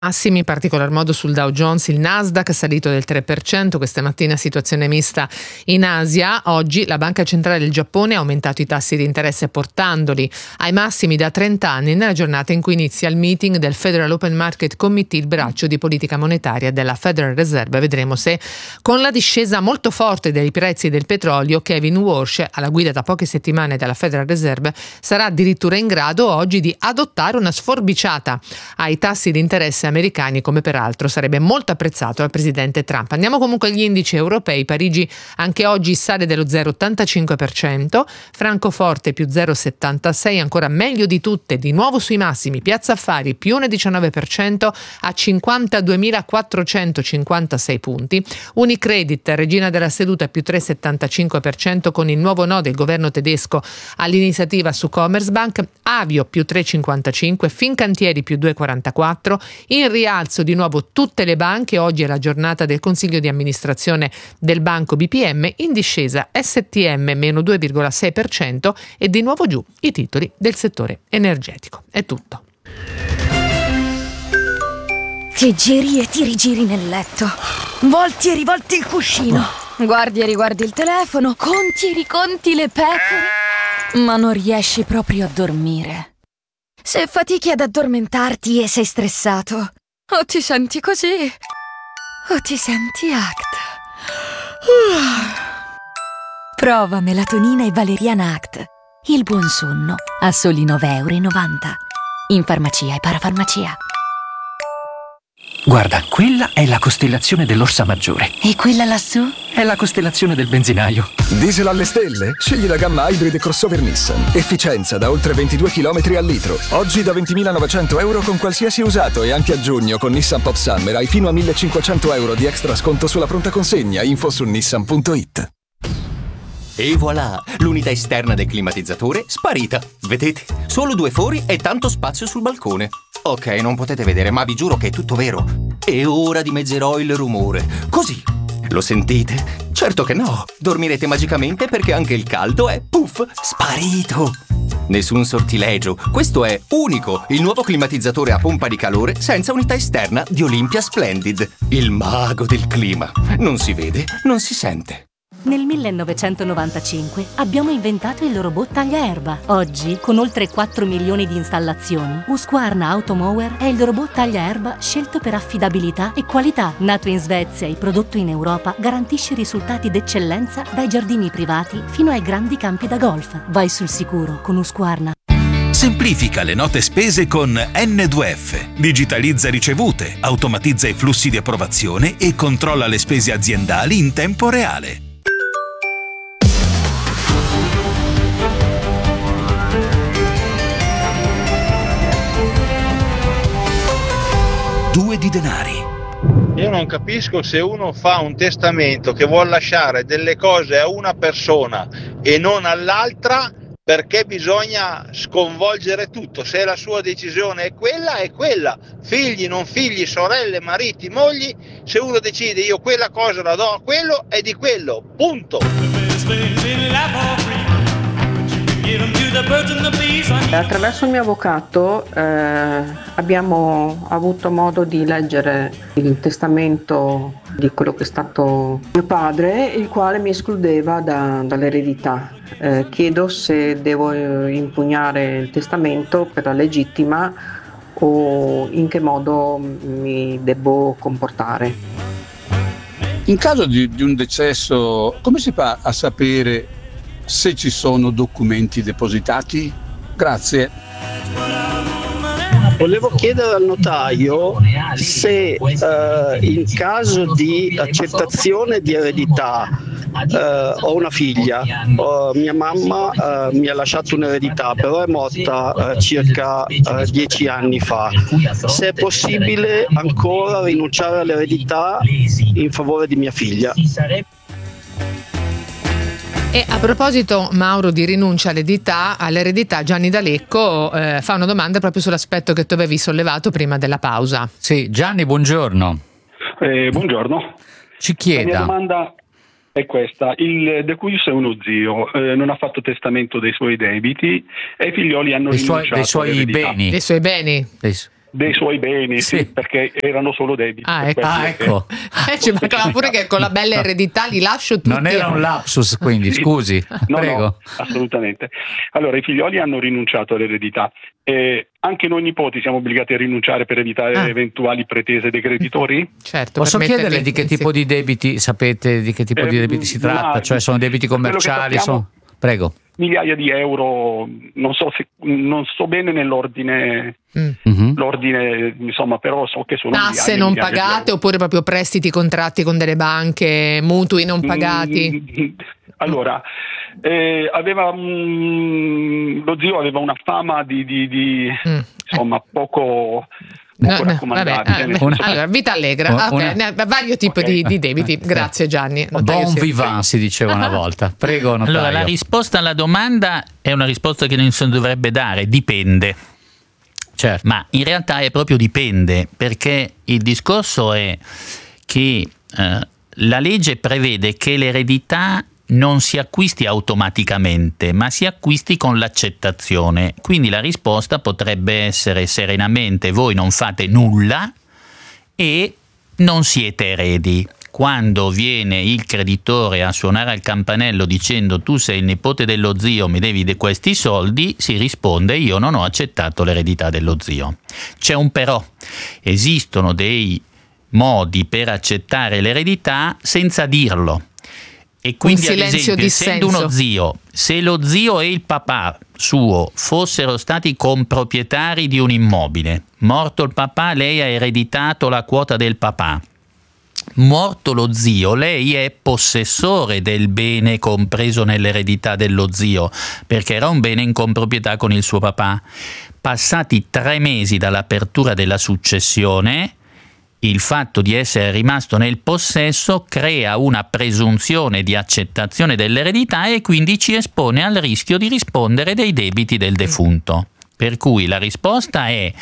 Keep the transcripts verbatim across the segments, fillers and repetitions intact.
Massimi, in particolar modo sul Dow Jones. Il Nasdaq salito del tre per cento, questa mattina situazione mista in Asia. Oggi la Banca Centrale del Giappone ha aumentato i tassi di interesse portandoli ai massimi da trenta anni nella giornata in cui inizia il meeting del Federal Open Market Committee, il braccio di politica monetaria della Federal Reserve. Vedremo se con la discesa molto forte dei prezzi del petrolio Kevin Warsh, alla guida da poche settimane della Federal Reserve, sarà addirittura in grado oggi di adottare una sforbiciata ai tassi di interesse americani, come peraltro sarebbe molto apprezzato dal presidente Trump. Andiamo comunque agli indici europei. Parigi anche oggi sale dello zero virgola ottantacinque per cento, Francoforte più zero virgola settantasei, ancora meglio di tutte, di nuovo sui massimi, Piazza Affari più uno virgola diciannove per cento a cinquantaduemilaquattrocentocinquantasei punti, Unicredit, regina della seduta, più tre virgola settantacinque per cento con il nuovo no del governo tedesco all'iniziativa su Commerzbank, Avio più tre virgola cinquantacinque, Fincantieri più due virgola quarantaquattro, in rialzo di nuovo tutte le banche. Oggi è la giornata del consiglio di amministrazione del banco B P M, in discesa S T M meno due virgola sei per cento e di nuovo giù i titoli del settore energetico. È tutto. Ti giri e ti rigiri nel letto, volti e rivolti il cuscino, guardi e riguardi il telefono, conti e riconti le pecore, ma non riesci proprio a dormire. Se fatichi ad addormentarti e sei stressato, o ti senti così, o ti senti Act. Prova melatonina e valeriana Act. Il buon sonno a soli nove virgola novanta euro. In farmacia e parafarmacia. Guarda, quella è la costellazione dell'Orsa Maggiore. E quella lassù? È la costellazione del benzinaio. Diesel alle stelle? Scegli la gamma Hybrid e crossover Nissan. Efficienza da oltre ventidue chilometri al litro. Oggi da ventimilanovecento euro con qualsiasi usato, e anche a giugno con Nissan Pop Summer hai fino a millecinquecento euro di extra sconto sulla pronta consegna. Info su nissan punto it. E voilà, l'unità esterna del climatizzatore sparita. Vedete? Solo due fori e tanto spazio sul balcone. Ok, non potete vedere, ma vi giuro che è tutto vero. E ora dimezzerò il rumore. Così. Lo sentite? Certo che no. Dormirete magicamente perché anche il caldo è, puff, sparito. Nessun sortilegio. Questo è unico, il nuovo climatizzatore a pompa di calore senza unità esterna di Olympia Splendid. Il mago del clima. Non si vede, non si sente. Nel millenovecentonovantacinque abbiamo inventato il robot tagliaerba. Oggi, con oltre quattro milioni di installazioni, Husqvarna Automower è il robot tagliaerba scelto per affidabilità e qualità. Nato in Svezia e prodotto in Europa, garantisce risultati d'eccellenza dai giardini privati fino ai grandi campi da golf. Vai sul sicuro con Husqvarna. Semplifica le note spese con N due F. Digitalizza ricevute, automatizza i flussi di approvazione e controlla le spese aziendali in tempo reale. Due di denari. Io non capisco se uno fa un testamento che vuol lasciare delle cose a una persona e non all'altra, perché bisogna sconvolgere tutto. Se la sua decisione è quella, è quella. Figli, non figli, sorelle, mariti, mogli, se uno decide io quella cosa la do a quello, è di quello, punto. Attraverso il mio avvocato eh, abbiamo avuto modo di leggere il testamento di quello che è stato mio padre, il quale mi escludeva da, dall'eredità. Eh, chiedo se devo eh, impugnare il testamento per la legittima o in che modo mi devo comportare. In caso di, di un decesso, come si fa a sapere se ci sono documenti depositati? Grazie. Volevo chiedere al notaio se eh, in caso di accettazione di eredità eh, ho una figlia, eh, mia mamma eh, mi ha lasciato un'eredità, però è morta eh, circa eh, dieci anni fa. Se è possibile ancora rinunciare all'eredità in favore di mia figlia. E a proposito, Mauro, di rinuncia all'eredità, all'eredità Gianni D'Alecco eh, fa una domanda proprio sull'aspetto che tu avevi sollevato prima della pausa. Sì, Gianni, buongiorno. Eh, buongiorno. Ci chieda. La mia domanda è questa: il decuius è uno zio, eh, non ha fatto testamento dei suoi debiti e i figlioli hanno dei suoi, rinunciato dei suoi all'eredità. beni. Dei suoi beni. Dei su- dei suoi beni, sì. Sì, perché erano solo debiti. Ah, ecco. Ah, ecco. Eh, ci mancava pure che con la bella eredità li lascio tutti. Non era un lapsus, quindi, sì. scusi. No, Prego. no, assolutamente. Allora, i figlioli hanno rinunciato all'eredità. Eh, anche noi nipoti siamo obbligati a rinunciare per evitare ah. eventuali pretese dei creditori? Certo. Posso chiederle di che tipo di debiti, sapete di che tipo eh, di debiti si tratta? Ma, cioè sono debiti commerciali? Sono... Prego. Migliaia di euro, non so se non so bene nell'ordine, mm. l'ordine, insomma, però so che sono tasse non pagate oppure proprio prestiti, contratti con delle banche, mutui non pagati. Mm, allora, eh, aveva mm, lo zio aveva una fama di, di, di mm. insomma poco. No, no, vabbè, eh, una, allora, vita allegra, una, okay, una, vario tipo okay. di, di debiti. Grazie Gianni. Notaio bon vivant si diceva una volta. Prego, notaio. Allora, la risposta alla domanda è una risposta che non si dovrebbe dare, dipende. Certo. Ma in realtà è proprio dipende, perché il discorso è che eh, la legge prevede che l'eredità non si acquisti automaticamente, ma si acquisti con l'accettazione. Quindi la risposta potrebbe essere serenamente: voi non fate nulla e non siete eredi. Quando viene il creditore a suonare al campanello dicendo tu sei il nipote dello zio, mi devi di questi soldi, si risponde io non ho accettato l'eredità dello zio. C'è un però: esistono dei modi per accettare l'eredità senza dirlo. E quindi, ad esempio, essendo uno zio, se lo zio e il papà suo fossero stati comproprietari di un immobile, morto il papà, lei ha ereditato la quota del papà. Morto lo zio, lei è possessore del bene compreso nell'eredità dello zio, perché era un bene in comproprietà con il suo papà. Passati tre mesi dall'apertura della successione, il fatto di essere rimasto nel possesso crea una presunzione di accettazione dell'eredità e quindi ci espone al rischio di rispondere dei debiti del defunto. Per cui la risposta è: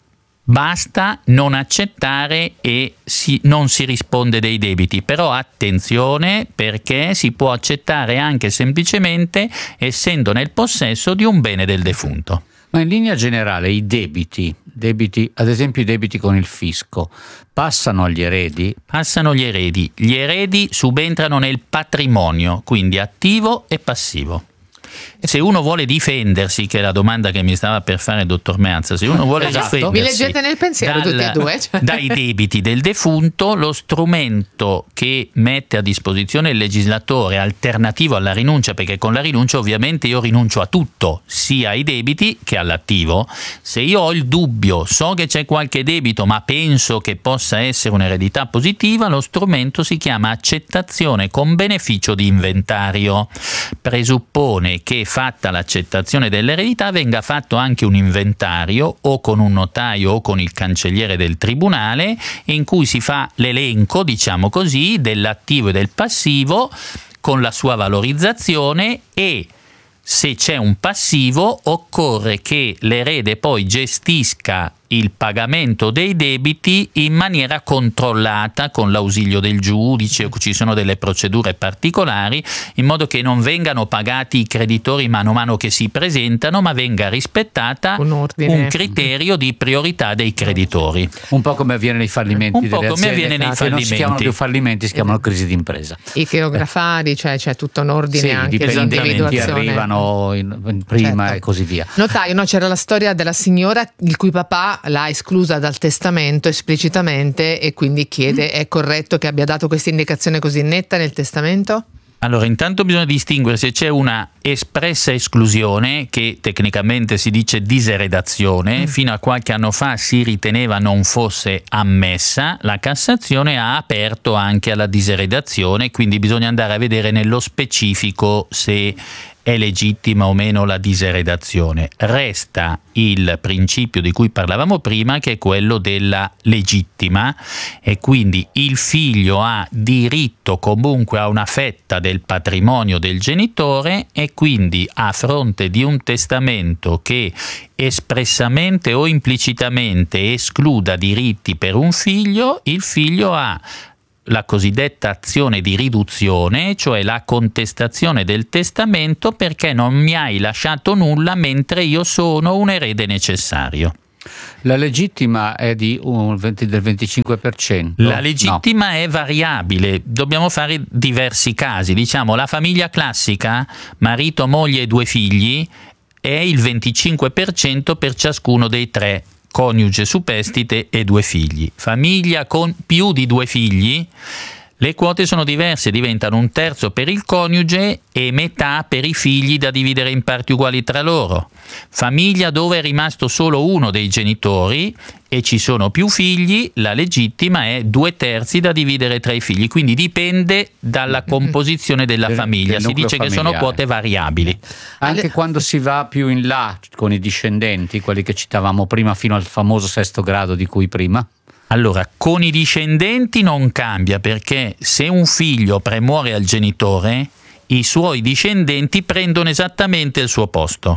basta non accettare e si, non si risponde dei debiti. Però attenzione, perché si può accettare anche semplicemente essendo nel possesso di un bene del defunto. Ma in linea generale i debiti, debiti, ad esempio i debiti con il fisco, passano agli eredi? Passano agli eredi. Gli eredi subentrano nel patrimonio, quindi attivo e passivo. Se uno vuole difendersi, che è la domanda che mi stava per fare il dottor Meazza, se uno vuole esatto. difendersi, mi leggete nel pensiero dal, tutti e due, cioè. dai debiti del defunto, lo strumento che mette a disposizione il legislatore alternativo alla rinuncia, perché con la rinuncia ovviamente io rinuncio a tutto, sia ai debiti che all'attivo. Se io ho il dubbio, so che c'è qualche debito ma penso che possa essere un'eredità positiva, lo strumento si chiama accettazione con beneficio di inventario. Presuppone che fatta l'accettazione dell'eredità venga fatto anche un inventario o con un notaio o con il cancelliere del tribunale, in cui si fa l'elenco, diciamo così, dell'attivo e del passivo con la sua valorizzazione, e se c'è un passivo occorre che l'erede poi gestisca il pagamento dei debiti in maniera controllata con l'ausilio del giudice, o ci sono delle procedure particolari in modo che non vengano pagati i creditori mano a mano che si presentano, ma venga rispettata un, un criterio di priorità dei creditori. Un po' come avviene nei fallimenti un po' delle come aziende, avviene nei che fallimenti. Non si chiamano più fallimenti, si chiamano crisi d'impresa. I chirografari, cioè c'è tutto un ordine, sì, anche di individuazione. Arrivano in, in prima, certo. E così via. Notaio, no, c'era la storia della signora il cui papà l'ha esclusa dal testamento esplicitamente e quindi chiede: è corretto che abbia dato questa indicazione così netta nel testamento? Allora, intanto bisogna distinguere se c'è una espressa esclusione, che tecnicamente si dice diseredazione, mm. fino a qualche anno fa si riteneva non fosse ammessa, la Cassazione ha aperto anche alla diseredazione, quindi bisogna andare a vedere nello specifico se è legittima o meno la diseredazione. Resta il principio di cui parlavamo prima, che è quello della legittima, e quindi il figlio ha diritto comunque a una fetta del patrimonio del genitore, e quindi a fronte di un testamento che espressamente o implicitamente escluda diritti per un figlio, il figlio ha la cosiddetta azione di riduzione, cioè la contestazione del testamento perché non mi hai lasciato nulla mentre io sono un erede necessario. La legittima è di un venti, del venticinque per cento? La legittima no. È variabile, dobbiamo fare diversi casi. Diciamo, la famiglia classica, marito, moglie e due figli, è il venticinque per cento per ciascuno dei tre, coniuge superstite e due figli. Famiglia con più di due figli, le quote sono diverse, diventano un terzo per il coniuge e metà per i figli da dividere in parti uguali tra loro. Famiglia dove è rimasto solo uno dei genitori e ci sono più figli, la legittima è due terzi da dividere tra i figli, quindi dipende dalla composizione della del, famiglia. Del si dice familiare. Che sono quote variabili. Anche quando si va più in là con i discendenti, quelli che citavamo prima fino al famoso sesto grado di cui prima? Allora, con i discendenti non cambia, perché se un figlio premuore al genitore, i suoi discendenti prendono esattamente il suo posto.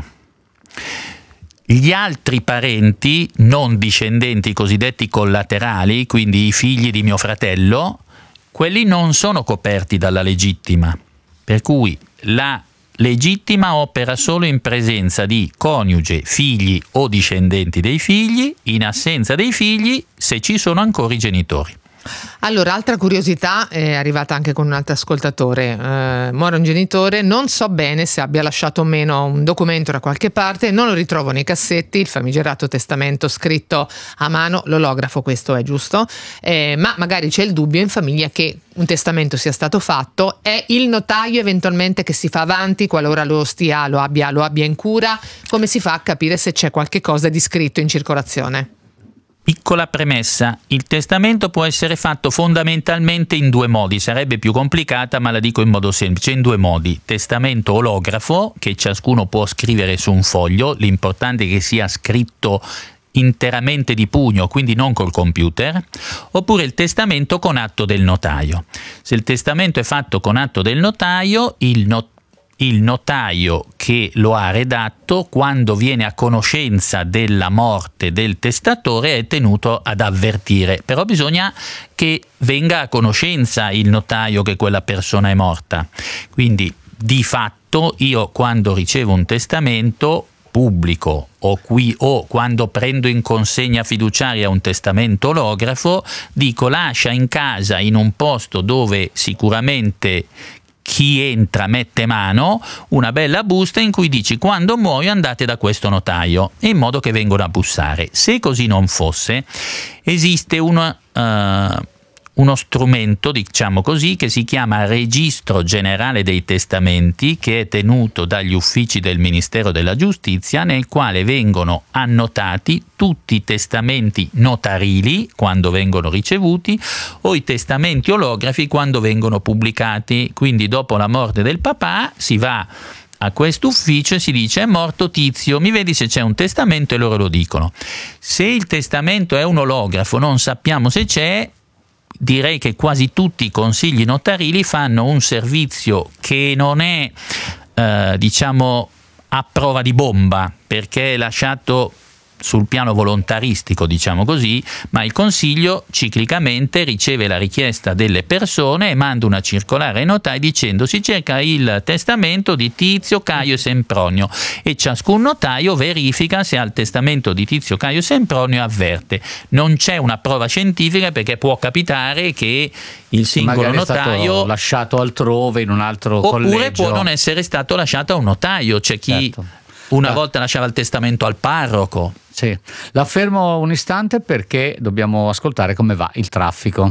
Gli altri parenti non discendenti, cosiddetti collaterali, quindi i figli di mio fratello, quelli non sono coperti dalla legittima, per cui la legittima opera solo in presenza di coniuge, figli o discendenti dei figli, in assenza dei figli se ci sono ancora i genitori. Allora, altra curiosità è arrivata anche con un altro ascoltatore. Eh, muore un genitore, non so bene se abbia lasciato o meno un documento da qualche parte, non lo ritrovo nei cassetti, il famigerato testamento scritto a mano, l'olografo, questo è giusto, eh, ma magari c'è il dubbio in famiglia che un testamento sia stato fatto. È il notaio eventualmente che si fa avanti qualora lo stia, lo abbia, lo abbia in cura? Come si fa a capire se c'è qualche cosa di scritto in circolazione? Piccola premessa, il testamento può essere fatto fondamentalmente in due modi, sarebbe più complicata ma la dico in modo semplice, in due modi: testamento olografo, che ciascuno può scrivere su un foglio, l'importante è che sia scritto interamente di pugno, quindi non col computer, oppure il testamento con atto del notaio. Se il testamento è fatto con atto del notaio, il notaio Il notaio che lo ha redatto, quando viene a conoscenza della morte del testatore, è tenuto ad avvertire. Però bisogna che venga a conoscenza il notaio che quella persona è morta. Quindi, di fatto, io quando ricevo un testamento pubblico o qui o quando prendo in consegna fiduciaria un testamento olografo, dico lascia in casa, in un posto dove sicuramente chi entra mette mano, una bella busta in cui dici: quando muoio andate da questo notaio, in modo che vengono a bussare. Se così non fosse, esiste una, uh, uno strumento, diciamo così, che si chiama Registro Generale dei Testamenti, che è tenuto dagli uffici del Ministero della Giustizia, nel quale vengono annotati tutti i testamenti notarili quando vengono ricevuti o i testamenti olografi quando vengono pubblicati. Quindi dopo la morte del papà si va a questo ufficio e si dice: è morto Tizio, mi vedi se c'è un testamento, e loro lo dicono. Se il testamento è un olografo, non sappiamo se c'è, direi che quasi tutti i consigli notarili fanno un servizio che non è eh, diciamo a prova di bomba, perché è lasciato sul piano volontaristico, diciamo così, ma il consiglio ciclicamente riceve la richiesta delle persone e manda una circolare ai notai dicendo: si cerca il testamento di Tizio, Caio e Sempronio, e ciascun notaio verifica se al testamento di Tizio, Caio e Sempronio avverte. Non c'è una prova scientifica, perché può capitare che il singolo magari notaio è stato lasciato altrove in un altro oppure collegio, oppure può non essere stato lasciato a un notaio. C'è chi certo. una ah. volta lasciava il testamento al parroco. Sì, la fermo un istante perché dobbiamo ascoltare come va il traffico.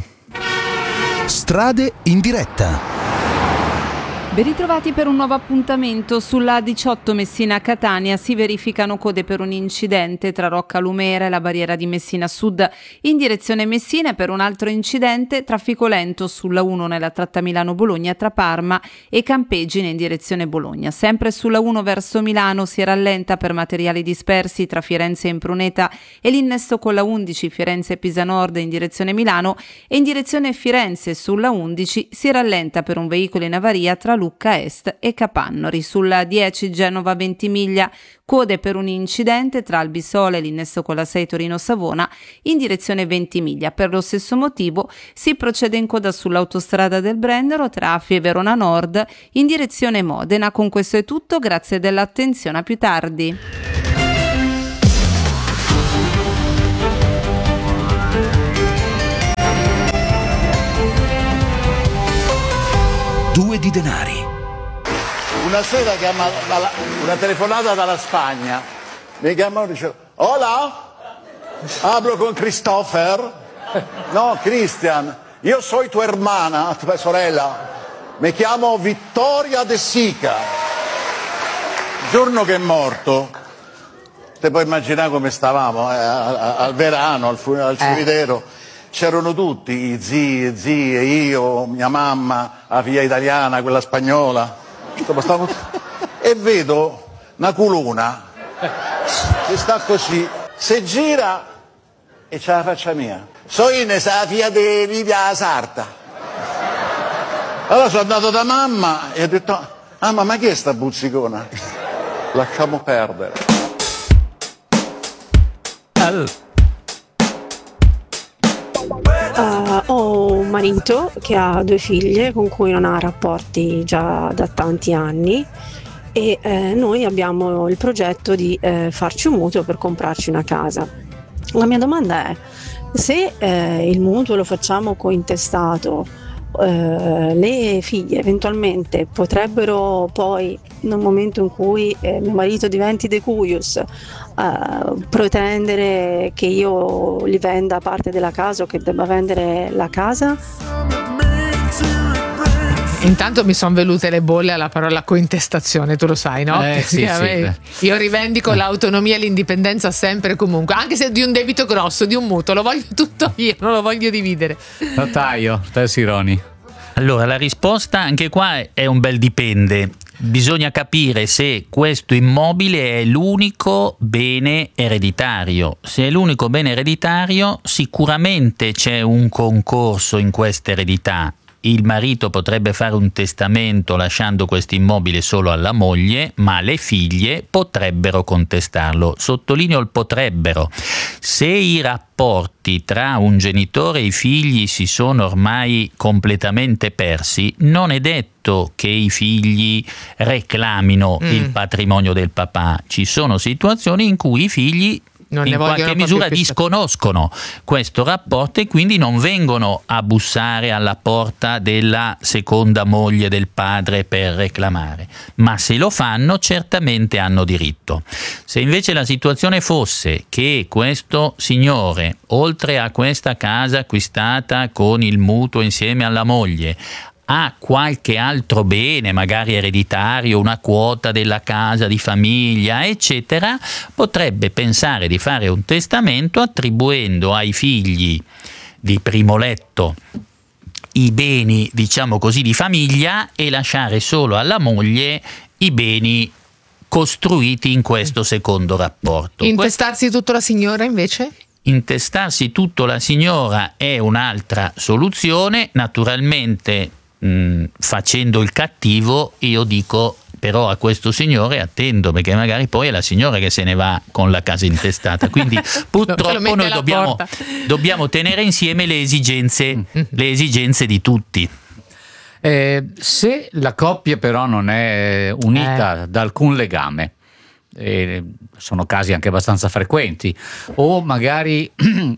Strade in diretta. Ben ritrovati per un nuovo appuntamento. Sulla A diciotto Messina-Catania si verificano code per un incidente tra Rocca Lumera e la barriera di Messina Sud in direzione Messina, e per un altro incidente traffico lento sulla uno nella tratta Milano-Bologna tra Parma e Campegine in direzione Bologna. Sempre sulla uno verso Milano si rallenta per materiali dispersi tra Firenze e Impruneta e l'innesto con la undici Firenze-Pisa Nord in direzione Milano, e in direzione Firenze sulla undici si rallenta per un veicolo in avaria tra Lucca Est e Capannori. Sulla dieci Genova Ventimiglia code per un incidente tra Albisole e l'innesto con la sei Torino-Savona in direzione Ventimiglia. Per lo stesso motivo si procede in coda sull'autostrada del Brennero tra Affi e Verona Nord in direzione Modena. Con questo è tutto, grazie dell'attenzione, a più tardi. denari. Una sera chiama dalla, una telefonata dalla Spagna, mi chiamano e dice: hola, hablo con Christopher? No, Christian, io soy tu hermana, tua sorella, mi chiamo Vittoria De Sica. Il giorno che è morto, te puoi immaginare come stavamo, eh, al, al verano, al, al cimitero, eh. C'erano tutti, i zii, zie, io, mia mamma, la figlia italiana, quella spagnola, stavamo, e vedo una culona che sta così, si gira e c'è la faccia mia. So Ines, la figlia di Livia Sarta. Allora sono andato da mamma e ho detto: ah, ma chi è sta buzzicona? Lasciamo perdere. Uh, ho un marito che ha due figlie con cui non ha rapporti già da tanti anni e eh, noi abbiamo il progetto di eh, farci un mutuo per comprarci una casa. La mia domanda è: se eh, il mutuo lo facciamo cointestato, eh, le figlie eventualmente potrebbero poi, nel momento in cui eh, mio marito diventi decuius, Uh, pretendere che io gli venda parte della casa o che debba vendere la casa? Intanto mi sono venute le bolle alla parola cointestazione, tu lo sai, no? Eh, sì, sì, io rivendico eh. l'autonomia e l'indipendenza sempre e comunque, anche se di un debito grosso, di un mutuo, lo voglio tutto io, non lo voglio dividere. Notaio, te Sironi. Allora, la risposta anche qua è un bel dipende. Bisogna capire se questo immobile è l'unico bene ereditario. Se è l'unico bene ereditario, sicuramente c'è un concorso in questa eredità. Il marito potrebbe fare un testamento lasciando questo immobile solo alla moglie, ma le figlie potrebbero contestarlo. Sottolineo il potrebbero. Se i rapporti tra un genitore e i figli si sono ormai completamente persi, non è detto che i figli reclamino mm. il patrimonio del papà. Ci sono situazioni in cui i figli non in qualche misura disconoscono questo rapporto e quindi non vengono a bussare alla porta della seconda moglie del padre per reclamare, ma se lo fanno certamente hanno diritto. Se invece la situazione fosse che questo signore, oltre a questa casa acquistata con il mutuo insieme alla moglie, ha qualche altro bene, magari ereditario, una quota della casa di famiglia, eccetera, potrebbe pensare di fare un testamento attribuendo ai figli di primo letto i beni, diciamo così, di famiglia e lasciare solo alla moglie i beni costruiti in questo secondo rapporto. Intestarsi tutto la signora invece? Intestarsi tutto la signora è un'altra soluzione, naturalmente. Mh, facendo il cattivo, io dico però a questo signore attendo, perché magari poi è la signora che se ne va con la casa intestata, quindi purtroppo noi dobbiamo, dobbiamo tenere insieme le esigenze, le esigenze di tutti. Eh, se la coppia però non è unita eh. da alcun legame, eh, sono casi anche abbastanza frequenti, o magari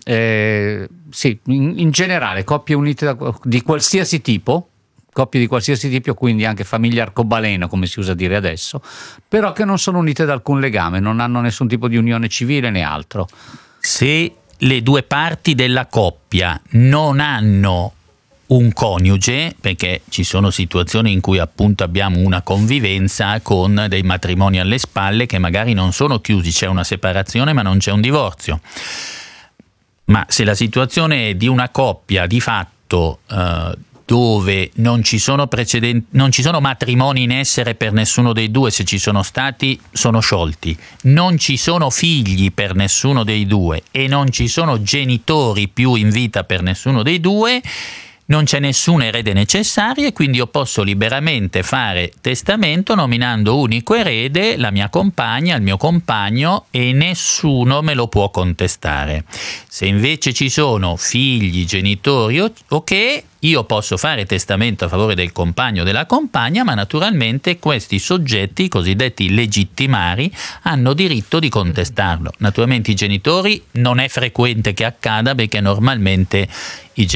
eh, sì, in, in generale coppie unite da, di qualsiasi tipo, coppie di qualsiasi tipo, quindi anche famiglia arcobaleno, come si usa dire adesso, però che non sono unite da alcun legame, non hanno nessun tipo di unione civile né altro. Se le due parti della coppia non hanno un coniuge, perché ci sono situazioni in cui appunto abbiamo una convivenza con dei matrimoni alle spalle che magari non sono chiusi, c'è una separazione ma non c'è un divorzio. Ma se la situazione è di una coppia di fatto eh, dove non ci sono precedenti, non ci sono matrimoni in essere per nessuno dei due, se ci sono stati sono sciolti, non ci sono figli per nessuno dei due e non ci sono genitori più in vita per nessuno dei due, non c'è nessun erede necessario e quindi io posso liberamente fare testamento nominando unico erede la mia compagna, il mio compagno, e nessuno me lo può contestare. Se invece ci sono figli, genitori o ok, io posso fare testamento a favore del compagno o della compagna, ma naturalmente questi soggetti, i cosiddetti legittimari, hanno diritto di contestarlo. Naturalmente i genitori non è frequente che accada, perché normalmente i